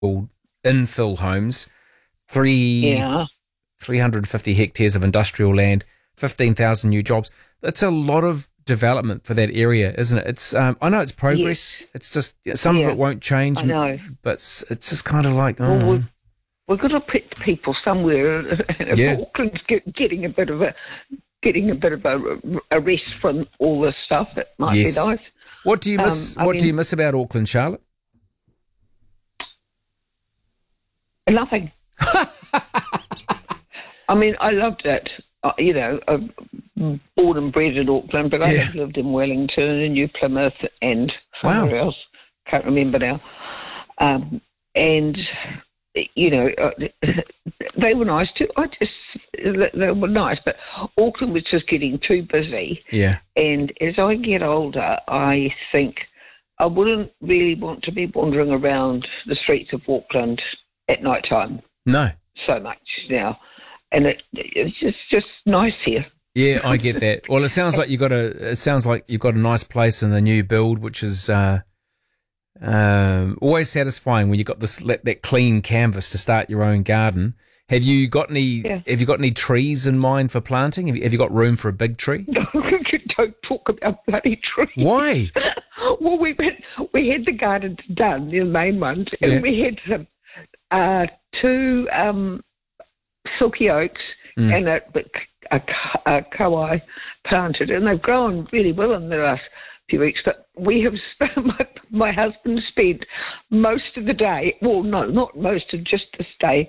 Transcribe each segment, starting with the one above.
infill homes, 350 hectares of industrial land, 15,000 new jobs. That's a lot of development for that area, isn't it? It's I know it's progress. Yes. It's just some of it won't change. I know, but it's just kind of like we've got to put people somewhere. Auckland's getting a bit of a rest from all this stuff. It might be nice. What do you miss? Do you miss about Auckland, Charlotte? Nothing. I mean, I loved it. I'm born and bred in Auckland, but I have lived in Wellington and New Plymouth and somewhere else. Can't remember now. And, they were nice too. They were nice, but Auckland was just getting too busy. Yeah. And as I get older, I think I wouldn't really want to be wandering around the streets of Auckland at night time. No. So much now. And it's just nice here. Yeah, I get that. Well, it sounds like you've got a nice place in the new build, which is always satisfying when you've got that clean canvas to start your own garden. Have you got any trees in mind for planting? Have you got room for a big tree? No, don't talk about bloody trees. Why? Well, we had the gardens done, the main ones, and we had some two silky oaks and a kauai planted, and they've grown really well in the last few weeks. But we have my husband spent most of the day, well, no, not most of, just this day,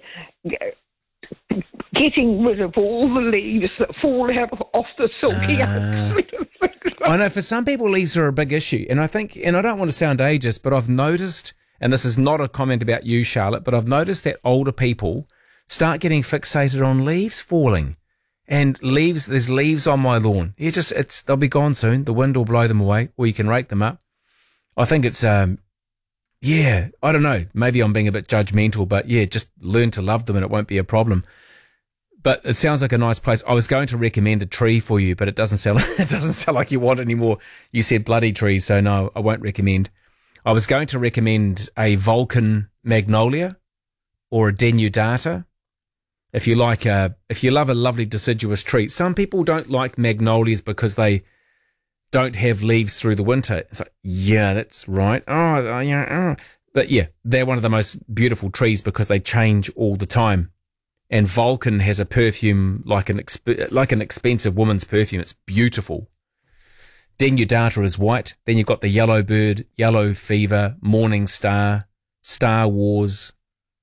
getting rid of all the leaves that fall out off the silky oaks. I know for some people leaves are a big issue, and I don't want to sound ageist, but I've noticed, and this is not a comment about you, Charlotte, but I've noticed that older people start getting fixated on leaves falling. And there's leaves on my lawn. They'll be gone soon. The wind will blow them away, or you can rake them up. I think it's, I don't know. Maybe I'm being a bit judgmental, but just learn to love them and it won't be a problem. But it sounds like a nice place. I was going to recommend a tree for you, but it doesn't sound like you want any more. You said bloody trees, so no, I won't recommend. I was going to recommend a Vulcan magnolia or a denudata. If you love a lovely deciduous tree. Some people don't like magnolias because they don't have leaves through the winter. It's like, yeah, that's right. But they're one of the most beautiful trees because they change all the time. And Vulcan has a perfume like an expensive woman's perfume. It's beautiful. Denudata is white. Then you've got the yellow bird, yellow fever, morning star, Star Wars,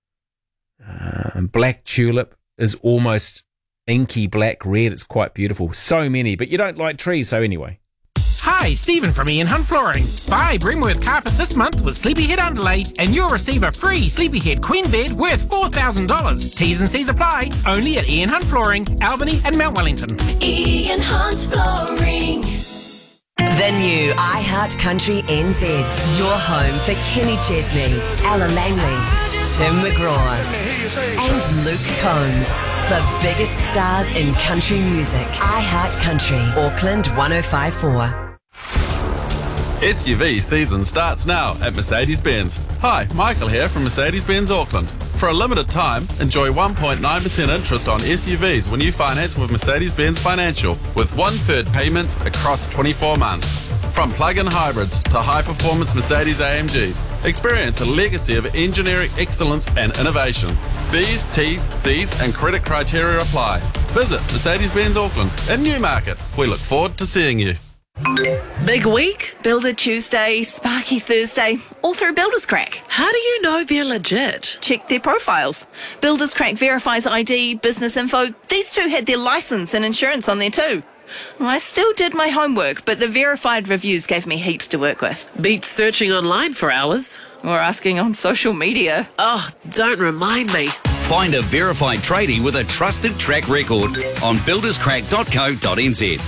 black tulip is almost inky black red. It's quite beautiful. So many, but you don't like trees, so anyway. Hi, Stephen from Ian Hunt Flooring. Buy Bremworth carpet this month with Sleepyhead underlay and you'll receive a free Sleepyhead queen bed worth $4,000. T's and C's apply. Only at Ian Hunt Flooring, Albany and Mount Wellington. Ian Hunt Flooring. The new iHeart Country NZ. Your home for Kenny Chesney, Ella Langley, Tim McGraw and Luke Combs. The biggest stars in country music. iHeart Country, Auckland 105.4. SUV season starts now at Mercedes-Benz. Hi, Michael here from Mercedes-Benz Auckland. For a limited time, enjoy 1.9% interest on SUVs when you finance with Mercedes-Benz Financial, with 1/3 payments across 24 months. From plug-in hybrids to high-performance Mercedes AMGs, experience a legacy of engineering excellence and innovation. V's, T's, C's and credit criteria apply. Visit Mercedes-Benz Auckland in Newmarket. We look forward to seeing you. Big week? Builder Tuesday, Sparky Thursday, all through Builders Crack. How do you know they're legit? Check their profiles. Builders Crack verifies ID, business info. These two had their licence and insurance on there too. I still did my homework, but the verified reviews gave me heaps to work with. Beats searching online for hours. Or asking on social media. Oh, don't remind me. Find a verified tradie with a trusted track record on builderscrack.co.nz.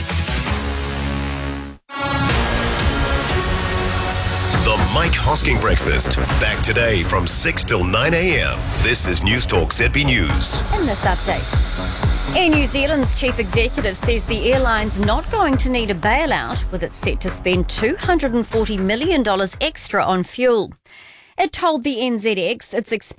The Mike Hosking Breakfast. Back today from 6 till 9 a.m. This is News Talk ZB News. In this update, Air New Zealand's chief executive says the airline's not going to need a bailout, with it set to spend $240 million extra on fuel. It told the NZX it's expecting